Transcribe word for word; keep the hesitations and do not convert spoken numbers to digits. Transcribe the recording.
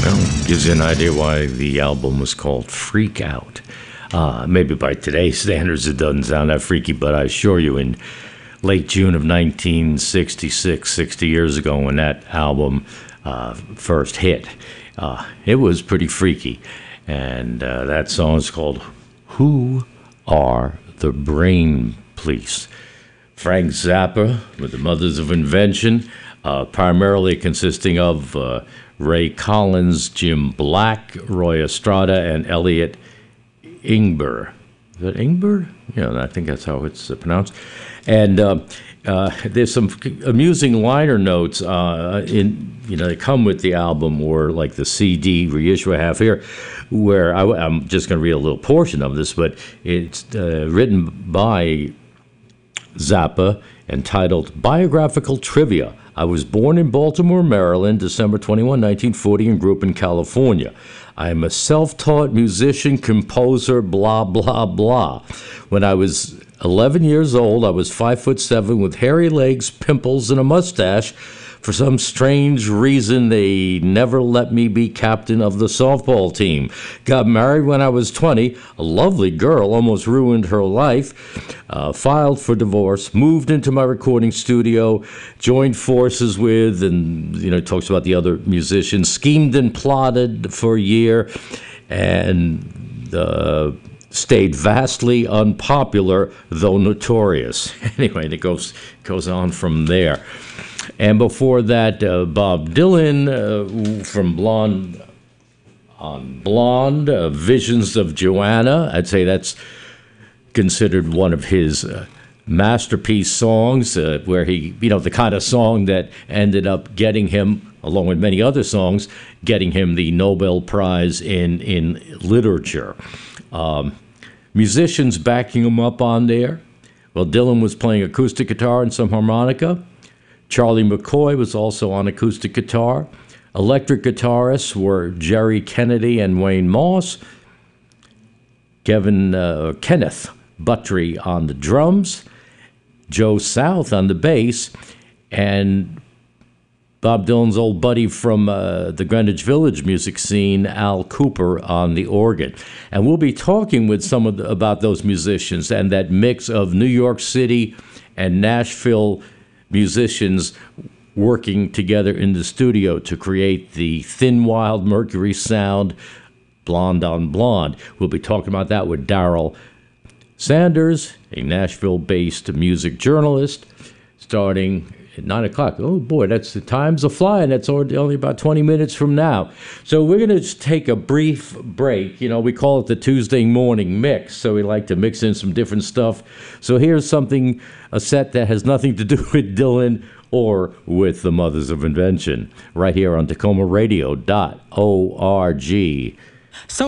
Well, gives you an idea why the album was called Freak Out. Uh, maybe by today's standards it doesn't sound that freaky, but I assure you in late June of nineteen sixty-six, sixty years ago when that album uh, first hit, uh, it was pretty freaky. And uh, that song is called Who Are the Brain Police? Frank Zappa with the Mothers of Invention, uh, primarily consisting of uh, Ray Collins, Jim Black, Roy Estrada, and Elliot Ingber. Is that Ingber? Yeah, I think that's how it's uh, pronounced. And uh, uh, there's some amusing liner notes uh, in, you know, they come with the album or like the C D reissue I have here, where I, I'm just going to read a little portion of this, but it's uh, written by Zappa, entitled Biographical Trivia. I was born in Baltimore, Maryland, December twenty-first, nineteen forty, and grew up in California. I am a self-taught musician, composer, blah, blah, blah. When I was eleven years old, I was five foot seven with hairy legs, pimples, and a mustache. For some strange reason, they never let me be captain of the softball team. Got married when I was twenty. A lovely girl, almost ruined her life. Uh, filed for divorce. Moved into my recording studio. Joined forces with, and you know, talks about the other musicians. Schemed and plotted for a year, and uh, stayed vastly unpopular, though notorious. Anyway, it goes goes on from there. And before that, uh, Bob Dylan uh, from Blonde on Blonde, uh, Visions of Joanna. I'd say that's considered one of his uh, masterpiece songs, uh, where he, you know, the kind of song that ended up getting him, along with many other songs, getting him the Nobel Prize in, in literature. Um, musicians backing him up on there. Well, Dylan was playing acoustic guitar and some harmonica. Charlie McCoy was also on acoustic guitar. Electric guitarists were Jerry Kennedy and Wayne Moss. Kevin uh, Kenneth Buttrey on the drums. Joe South on the bass. And Bob Dylan's old buddy from uh, the Greenwich Village music scene, Al Cooper, on the organ. And we'll be talking with some of the, about those musicians and that mix of New York City and Nashville musicians working together in the studio to create the Thin Wild Mercury sound, Blonde on Blonde. We'll be talking about that with Darrell Sanders, a Nashville-based music journalist, starting at nine o'clock. Oh, boy, that's the time's a flying. That's only about twenty minutes from now. So we're going to just take a brief break. You know, we call it the Tuesday morning mix, so we like to mix in some different stuff. So here's something, a set that has nothing to do with Dylan or with the Mothers of Invention, right here on Tacoma Radio dot org. So